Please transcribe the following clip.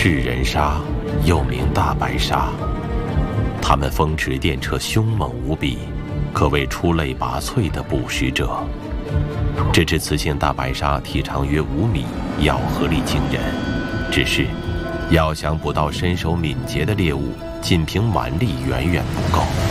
赤人鲨，又名大白鲨。它们风驰电掣，凶猛无比，可谓出类拔萃的捕食者。这只雌性大白鲨体长约5米，咬合力惊人。只是，要想捕到身手敏捷的猎物，仅凭蛮力远远不够。